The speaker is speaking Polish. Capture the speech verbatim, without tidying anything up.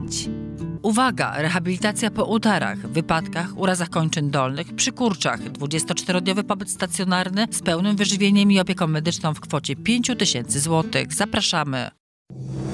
pięć. Uwaga! Rehabilitacja po udarach, wypadkach, urazach kończyn dolnych, przy kurczach. dwudziestoczterodniowy pobyt stacjonarny z pełnym wyżywieniem i opieką medyczną w kwocie pięć tysięcy złotych. Zapraszamy!